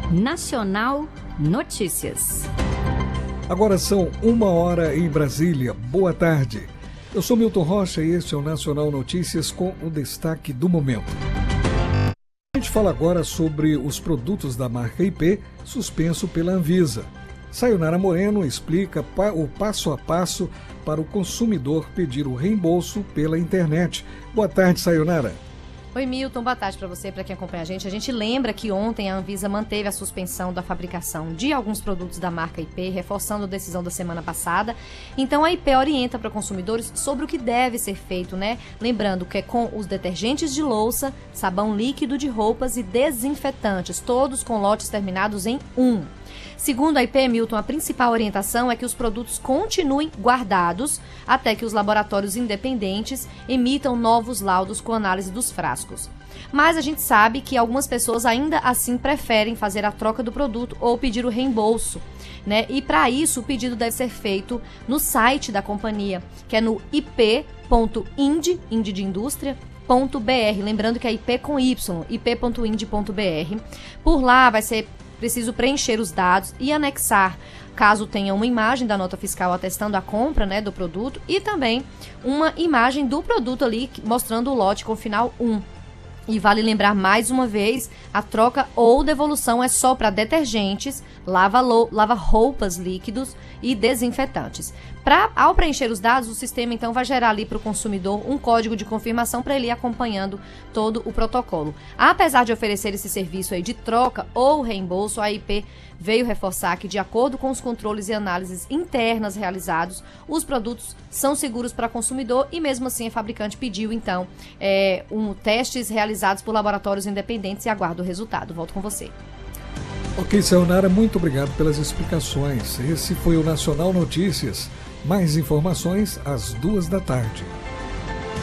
Nacional Notícias. Agora são 1h em Brasília. Boa tarde. Eu sou Milton Rocha e este é o Nacional Notícias com o destaque do momento. A gente fala agora sobre os produtos da marca IP suspenso pela Anvisa. Sayonara Moreno explica o passo a passo para o consumidor pedir o reembolso pela internet. Boa tarde, Sayonara. Oi, Milton, boa tarde para você e para quem acompanha a gente. A gente lembra que ontem a Anvisa manteve a suspensão da fabricação de alguns produtos da marca IP, reforçando a decisão da semana passada. Então a IP orienta para consumidores sobre o que deve ser feito, né? Lembrando que é com os detergentes de louça, sabão líquido de roupas e desinfetantes, todos com lotes terminados em 1. Segundo a IP, Milton, a principal orientação é que os produtos continuem guardados até que os laboratórios independentes emitam novos laudos com análise dos frascos. Mas a gente sabe que algumas pessoas ainda assim preferem fazer a troca do produto ou pedir o reembolso, né? E para isso o pedido deve ser feito no site da companhia, que é no ip.ind, ind de indústria, .br. Lembrando que é IP com Y, ip.ind.br. Por lá vai ser preciso preencher os dados e anexar, caso tenha uma imagem da nota fiscal atestando a compra, né, do produto, e também uma imagem do produto ali mostrando o lote com final 1. E vale lembrar mais uma vez, a troca ou devolução é só para detergentes, lava-roupas líquidos e desinfetantes. Ao preencher os dados, o sistema então vai gerar ali para o consumidor um código de confirmação para ele ir acompanhando todo o protocolo. Apesar de oferecer esse serviço aí de troca ou reembolso, a IP veio reforçar que, de acordo com os controles e análises internas realizados, os produtos são seguros para o consumidor e mesmo assim a fabricante pediu então testes realizados por laboratórios independentes e aguarda o resultado. Volto com você. Ok, Sayonara, muito obrigado pelas explicações. Esse foi o Nacional Notícias. Mais informações às 14h.